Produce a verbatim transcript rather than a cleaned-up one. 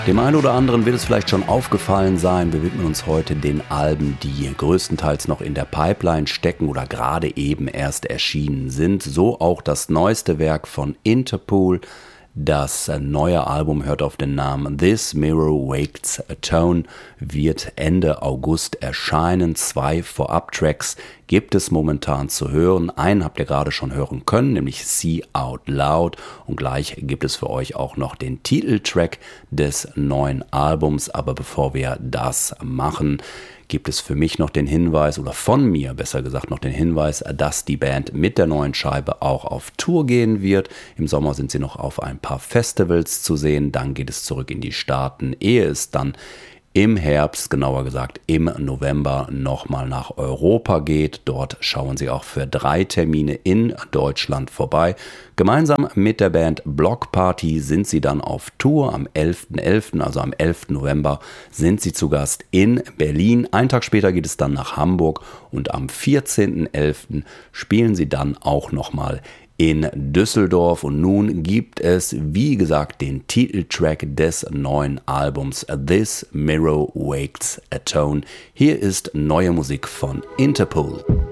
Dem einen oder anderen wird es vielleicht schon aufgefallen sein, wir widmen uns heute den Alben, die größtenteils noch in der Pipeline stecken oder gerade eben erst erschienen sind. So auch das neueste Werk von Interpol. Das neue Album hört auf den Namen This Mirror Wakes a Tone, wird Ende August erscheinen. Zwei Vorab-Tracks gibt es momentan zu hören. Einen habt ihr gerade schon hören können, nämlich See Out Loud. Und gleich gibt es für euch auch noch den Titeltrack des neuen Albums. Aber bevor wir das machen, gibt es für mich noch den Hinweis, oder von mir besser gesagt noch den Hinweis, dass die Band mit der neuen Scheibe auch auf Tour gehen wird. Im Sommer sind sie noch auf ein paar Festivals zu sehen, dann geht es zurück in die Staaten, ehe es dann im Herbst, genauer gesagt im November, nochmal nach Europa geht. Dort schauen sie auch für drei Termine in Deutschland vorbei. Gemeinsam mit der Band Block Party sind sie dann auf Tour. Am elften elften, also am elften November, sind sie zu Gast in Berlin. Einen Tag später geht es dann nach Hamburg und am vierzehnten elften spielen sie dann auch nochmal in Düsseldorf. Und nun gibt es, wie gesagt, den Titeltrack des neuen Albums This Mirror Wakes a Tone. Hier ist neue Musik von Interpol.